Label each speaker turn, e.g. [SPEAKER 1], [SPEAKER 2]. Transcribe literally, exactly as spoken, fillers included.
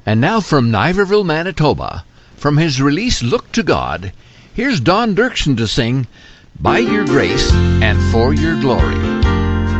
[SPEAKER 1] And now from Niverville, Manitoba, from his release Look to God, here's Don Dirksen to sing By Your Grace and For Your Glory.